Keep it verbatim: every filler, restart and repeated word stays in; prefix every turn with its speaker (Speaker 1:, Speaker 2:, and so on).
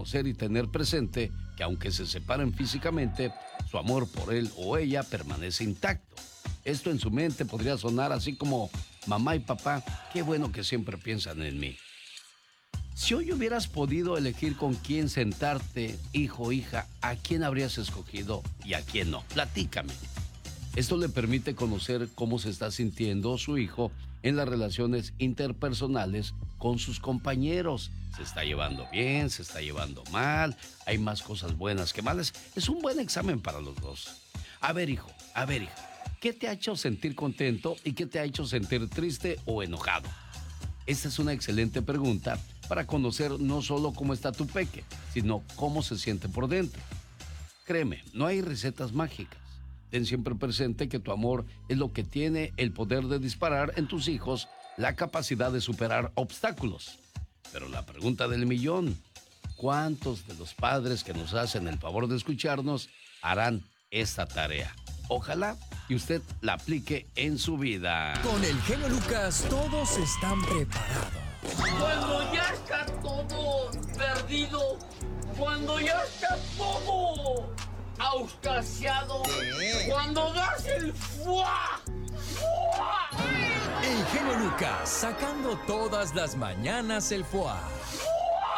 Speaker 1: reconocer y tener presente que aunque se separen físicamente, su amor por él o ella permanece intacto. Esto en su mente podría sonar así como: mamá y papá, qué bueno que siempre piensan en mí. Si hoy hubieras podido elegir con quién sentarte, hijo o hija, ¿a quién habrías escogido y a quién no? Platícame. Esto le permite conocer cómo se está sintiendo su hijo en las relaciones interpersonales con sus compañeros. ¿Se está llevando bien? ¿Se está llevando mal? ¿Hay más cosas buenas que malas? Es un buen examen para los dos. A ver, hijo, a ver, hija, ¿qué te ha hecho sentir contento y qué te ha hecho sentir triste o enojado? Esta es una excelente pregunta para conocer no solo cómo está tu peque, sino cómo se siente por dentro. Créeme, no hay recetas mágicas. Ten siempre presente que tu amor es lo que tiene el poder de disparar en tus hijos la capacidad de superar obstáculos. Pero la pregunta del millón: ¿cuántos de los padres que nos hacen el favor de escucharnos harán esta tarea? Ojalá y usted la aplique en su vida.
Speaker 2: Con el genio Lucas todos están preparados.
Speaker 3: Cuando ya está todo perdido, cuando ya está todo auscasiado, cuando das el fuá, fuá.
Speaker 2: El genio Lucas sacando todas las mañanas el fuá.